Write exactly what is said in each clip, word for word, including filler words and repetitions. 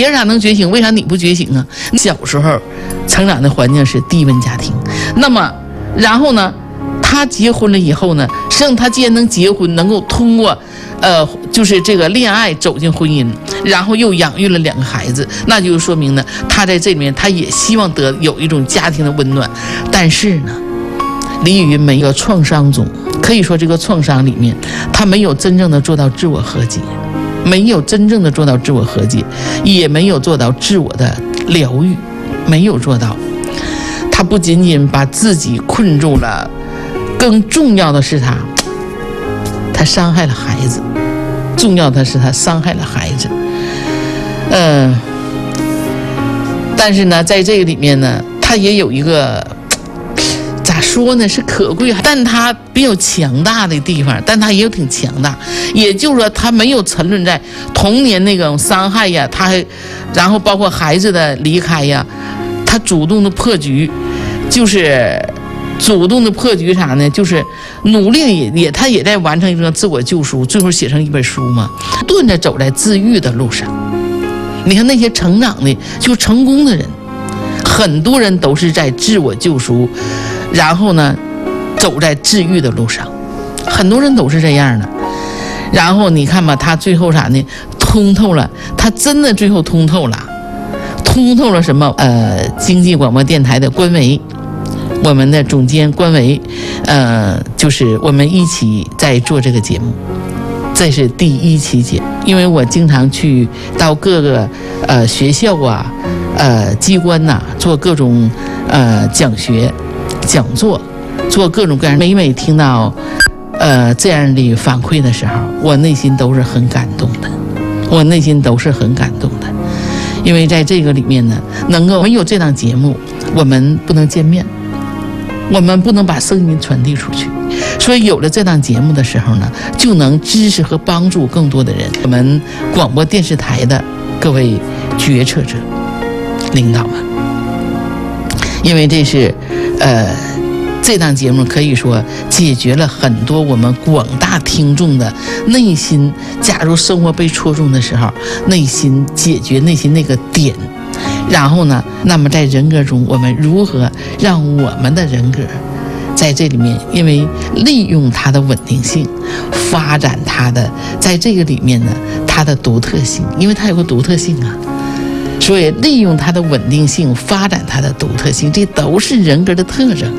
别人咋能觉醒，为啥你不觉醒啊？小时候成长的环境是低温家庭，那么然后呢，他结婚了以后呢，实际上他既然能结婚，能够通过呃就是这个恋爱走进婚姻，然后又养育了两个孩子，那就说明呢，他在这里面他也希望得有一种家庭的温暖。但是呢，李雨云没有创伤中，可以说这个创伤里面，他没有真正的做到自我和解，没有真正的做到自我和解，也没有做到自我的疗愈，没有做到。他不仅仅把自己困住了，更重要的是他，他伤害了孩子。重要的是他伤害了孩子。嗯、呃，但是呢，在这个里面呢，他也有一个。咋说呢？是可贵，但他比较强大的地方，但他也有挺强大。也就是说，他没有沉沦在童年那种伤害呀，他还，然后包括孩子的离开呀，他主动的破局，就是主动的破局啥呢？就是努力也也他也在完成一个自我救赎，最后写成一本书嘛，不断的走在治愈的路上。你看那些成长的就成功的人，很多人都是在自我救赎。然后呢，走在治愈的路上，很多人都是这样的。然后你看吧，他最后啥呢？通透了，他真的最后通透了，通透了什么？呃，经济广播电台的官微，我们的总监官微，呃，就是我们一起在做这个节目，这是第一期节目。因为我经常去到各个呃学校啊、呃机关呐、啊，做各种呃讲学。讲座，做各种各样，每每听到呃这样的反馈的时候，我内心都是很感动的，我内心都是很感动的。因为在这个里面呢，能够没有这档节目，我们不能见面，我们不能把声音传递出去，所以有了这档节目的时候呢，就能支持和帮助更多的人。我们广播电视台的各位决策者、领导们，因为这是呃，这档节目可以说解决了很多我们广大听众的内心，假如生活被戳中的时候，内心解决内心那个点。然后呢，那么在人格中，我们如何让我们的人格在这里面，因为利用它的稳定性，发展它的在这个里面呢，它的独特性，因为它有个独特性啊。所以利用它的稳定性，发展它的独特性，这都是人格的特征。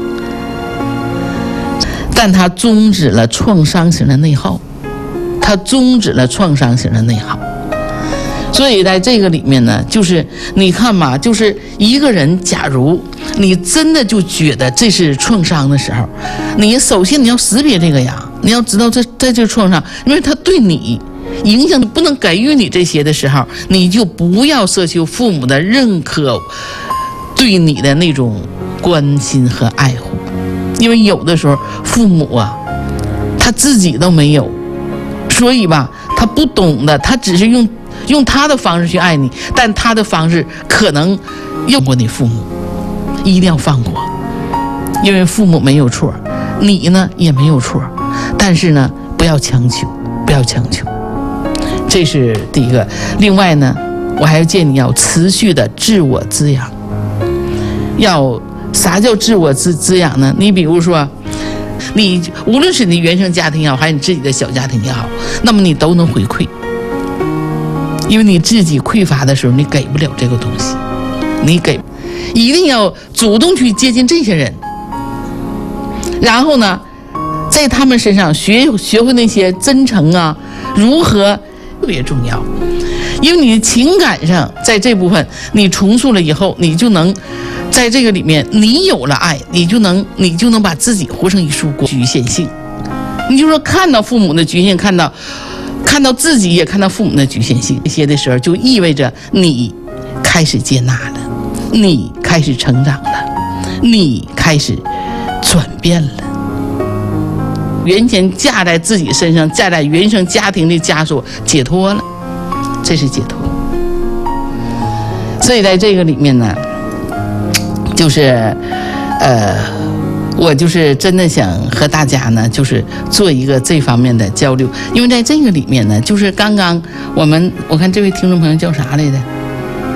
但它终止了创伤型的内耗，它终止了创伤型的内耗。所以在这个里面呢，就是你看嘛，就是一个人，假如你真的就觉得这是创伤的时候，你首先你要识别这个呀，你要知道这在这创伤，因为它对你影响不能给予你这些的时候，你就不要奢求父母的认可，对你的那种关心和爱护。因为有的时候父母啊，他自己都没有，所以吧，他不懂的，他只是用用他的方式去爱你，但他的方式可能用过你父母，一定要放过，因为父母没有错，你呢也没有错，但是呢，不要强求，不要强求。这是第一个。另外呢，我还要建议你要持续的自我滋养。要啥叫自我滋滋养呢？你比如说，你无论是你原生家庭也好，还是你自己的小家庭也好，那么你都能回馈。因为你自己匮乏的时候，你给不了这个东西，你给，一定要主动去接近这些人，然后呢，在他们身上学学会那些真诚啊，如何。特别重要，因为你的情感上在这部分你重塑了以后，你就能在这个里面，你有了爱，你就能你就能把自己活成一束光。局限性，你就说看到父母的局限，看到看到自己也看到父母的局限性，这些的时候就意味着你开始接纳了，你开始成长了，你开始转变了。原先架在自己身上，架在原生家庭的枷锁解脱了，这是解脱。所以在这个里面呢，就是呃我就是真的想和大家呢就是做一个这方面的交流。因为在这个里面呢，就是刚刚我们我看这位听众朋友叫啥来着，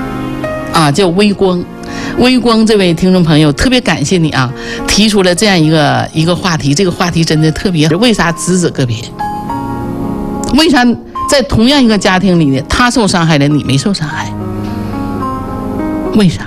啊，叫微光。微光这位听众朋友，特别感谢你啊，提出了这样一个一个话题，这个话题真的特别。为啥只指个别？为啥在同样一个家庭里呢，他受伤害了，你没受伤害？为啥？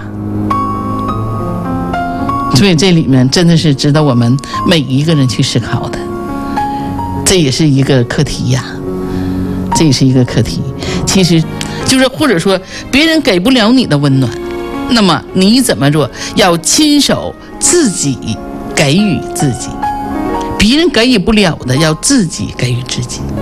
所以这里面真的是值得我们每一个人去思考的，这也是一个课题呀，这也是一个课题。其实就是或者说别人给不了你的温暖，那么你怎么做？要亲手自己给予自己，别人给予不了的，要自己给予自己。